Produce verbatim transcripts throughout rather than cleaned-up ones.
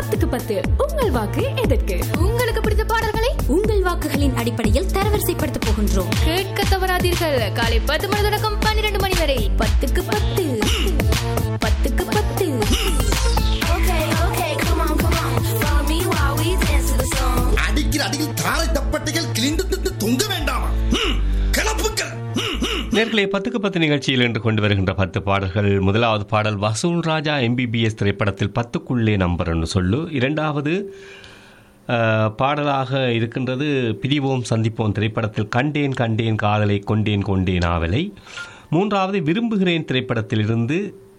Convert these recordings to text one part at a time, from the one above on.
பத்துக்கு பத்து. உங்கள் வாக்கு எதற்கு? உங்களுக்கு பிடித்த பாடல்களை உங்கள் வாக்குகளின் அடிப்படையில் தரவரிசைப்படுத்த போகின்றோம். கேட்க தவறாதீர்கள். காலை பத்து மணி தொடக்கம் பன்னிரண்டு மணி வரை பத்துக்கு பத்து. பத்துக்கு பத்து. அடிக்கிற அடியில் தாரை தப்பட்டைகள் கிழிந்து தொங்க வேண்டாமா? கிளப்புக்கள். நேர்களே, பத்துக்கு பத்து நிகழ்ச்சியில் என்று கொண்டு வருகின்ற பத்து பாடல்கள். முதலாவது பாடல் வசூல் ராஜா எம்பிபிஎஸ் திரைப்படத்தில் பத்துக்குள்ளே நம்பர் என்று சொல்லு. இரண்டாவது பாடலாக இருக்கின்றது பிரிவோம் சந்திப்போம் திரைப்படத்தில் கண்டேன் கண்டேன் காதலை கொண்டேன் கொண்டேன் ஆவலை. மூன்றாவது விரும்புகிறேன் திரைப்படத்திலிருந்து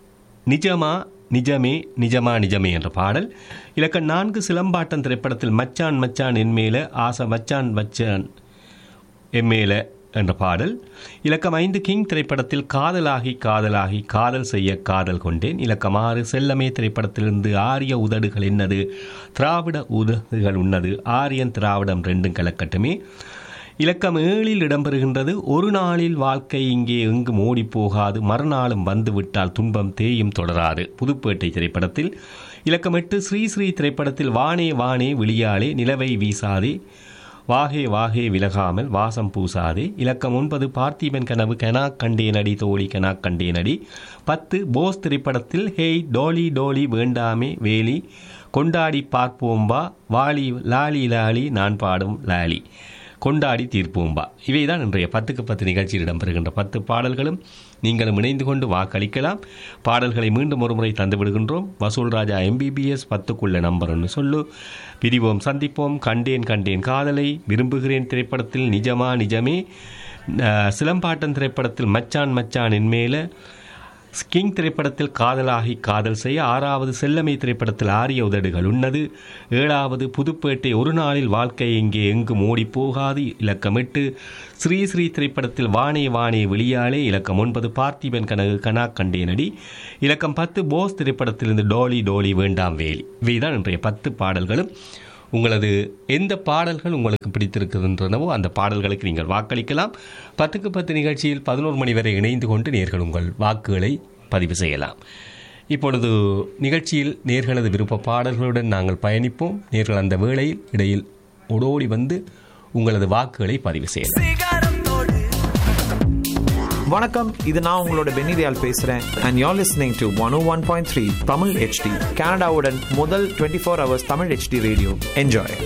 நிஜமா நிஜமே நிஜமா நிஜமே என்ற பாடல். இலக்கம் நான்கு சிலம்பாட்டம் திரைப்படத்தில் மச்சான் மச்சான் என் மேல ஆசை மச்சான் மச்சான் என் மேல என்ற பாடல். இலக்கம் ஐந்து கிங் திரைப்படத்தில் காதலாகி காதலாகி காதல் செய்ய காதல் கொண்டேன். இலக்கம் ஆறு செல்லமே திரைப்படத்திலிருந்து ஆரிய உதடுகள் என்னது திராவிட உதடுகள் உன்னது ஆரியன் திராவிடம் ரெண்டும் கலக்கட்டுமே. இலக்கம் ஏழில் இடம்பெறுகின்றது ஒரு நாளில் வாழ்க்கை இங்கே எங்கும் ஓடி போகாது மறுநாளும் வந்துவிட்டால் துன்பம் தேயும் தொடராது புதுப்பேட்டை திரைப்படத்தில். இலக்கம் எட்டு ஸ்ரீ ஸ்ரீ திரைப்படத்தில் வானே வானே விழியாலே நிலவை வீசாதே வாகே வாகே விலகாமல் வாசம் பூசாதே. இலக்கம் ஒன்பது பார்த்திபன் கனவு கனா கண்டேனடி தோழி கனா கண்டேனடி. பத்து போஸ் திரைப்படத்தில் ஹேய் டோலி டோலி வேண்டாமே வேலி கொண்டாடி பார்ப்போம்பா வாலி லாலி லாலி நான் பாடும் லாலி கொண்டாடி தீர்ப்போம்பா. இவைதான் இன்றைய பத்துக்கு பத்து நிகழ்ச்சியில் இடம்பெறுகின்ற பத்து பாடல்களும். நீங்களும் இணைந்து கொண்டு வாக்களிக்கலாம். பாடல்களை மீண்டும் ஒரு முறை தந்து விடுகின்றோம். வசூல் ராஜா எம்பிபிஎஸ் பத்துக்குள்ள நம்பர் ஒன்று சொல்லு. பிரிவோம் சந்திப்போம் கண்டேன் கண்டேன் காதலை. விரும்புகிறேன் திரைப்படத்தில் நிஜமா நிஜமே. சிலம்பாட்டம் திரைப்படத்தில் மச்சான் மச்சான் என் மேல. கிங் திரைப்படத்தில் காதலாகி காதல் செய்ய. ஆறாவது செல்லமை திரைப்படத்தில் ஆரிய உதடுகள் உன்னது. ஏழாவது புதுப்பேட்டை ஒரு நாளில் வாழ்க்கை இங்கே எங்கும் ஓடி போகாது. இலக்கம் எட்டு ஸ்ரீ ஸ்ரீ திரைப்படத்தில் வானே வானே வெளியாலே. இலக்கம் ஒன்பது பார்த்திபன் கனகு கனா கண்டேனடி. இலக்கம் பத்து போஸ் திரைப்படத்திலிருந்து டோலி டோலி வேண்டாம் வேலி. இவைதான் இன்றைய பத்து பாடல்களும். உங்களது எந்த பாடல்கள் உங்களுக்கு பிடித்திருக்கின்றனவோ அந்த பாடல்களுக்கு நீங்கள் வாக்களிக்கலாம். பத்துக்கு பத்து நிகழ்ச்சியில் பதினோரு மணி வரை இணைந்து கொண்டு நேர்கள் உங்கள் வாக்குகளை பதிவு செய்யலாம். இப்பொழுது நிகழ்ச்சியில் நேர்களது விருப்ப பாடல்களுடன் நாங்கள் பயணிப்போம். நேர்கள் அந்த வேளையில் இடையில் ஓடோடி வந்து உங்களது வாக்குகளை பதிவு செய்யலாம். வணக்கம், இது நான் உங்களோட பெனிரியால் பேசுறேன். and you're listening to one oh one point three Tamil H D, கனடாவுடன் முதல் twenty-four hours Tamil H D radio. Enjoy.